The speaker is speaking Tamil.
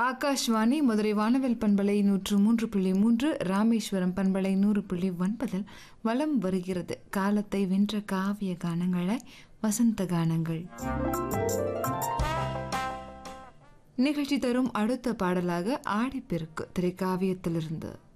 ஆகாஷ்வாணி மதுரை வானவில் பண்பலை 103.3, ராமேஸ்வரம் பண்பலை 100.9 வலம் வருகிறது. காலத்தை வென்ற காவிய கானங்களை வசந்த கானங்கள் நிகழ்ச்சி தரும் அடுத்த பாடலாக ஆடிப்பெருக்கு திரைக்காவியத்திலிருந்து